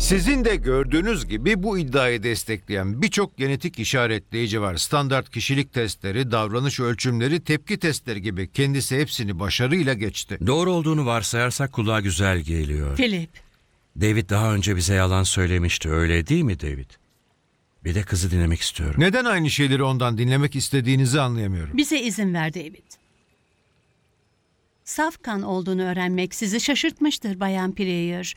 Sizin de gördüğünüz gibi bu iddiayı destekleyen birçok genetik işaretleyici var. Standart kişilik testleri, davranış ölçümleri, tepki testleri gibi. Kendisi hepsini başarıyla geçti. Doğru olduğunu varsayarsak kulağa güzel geliyor. Philip, David daha önce bize yalan söylemişti, öyle değil mi David? Bir de kızı dinlemek istiyorum. Neden aynı şeyleri ondan dinlemek istediğinizi anlayamıyorum. bize izin ver David. Saf kan olduğunu öğrenmek sizi şaşırtmıştır Bayan Pryor.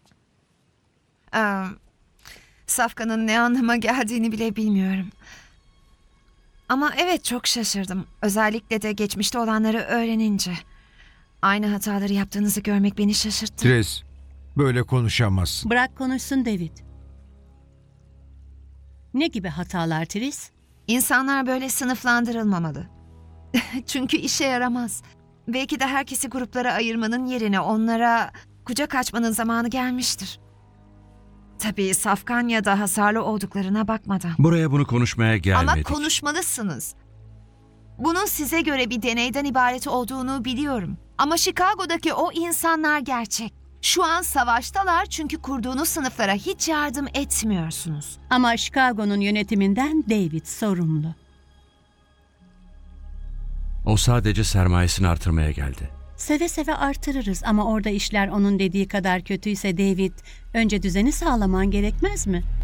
Safkan'ın ne anlama geldiğini bile bilmiyorum. Ama evet, çok şaşırdım. Özellikle de geçmişte olanları öğrenince. Aynı hataları yaptığınızı görmek beni şaşırttı. Tris, böyle konuşamazsın. Bırak konuşsun David. Ne gibi hatalar Tris? İnsanlar böyle sınıflandırılmamalı. Çünkü işe yaramaz. Belki de herkesi gruplara ayırmanın yerine onlara kucak açmanın zamanı gelmiştir. Tabii safkan ya da hasarlı olduklarına bakmadan. Buraya bunu konuşmaya gelmedik. Ama konuşmalısınız. Bunun size göre bir deneyden ibaret olduğunu biliyorum. Ama Chicago'daki o insanlar gerçek. Şu an savaştalar çünkü kurduğunuz sınıflara hiç yardım etmiyorsunuz. Ama Chicago'nun yönetiminden David sorumlu. O sadece sermayesini artırmaya geldi. Seve seve artırırız ama orada işler onun dediği kadar kötüyse David, önce düzeni sağlaman gerekmez mi?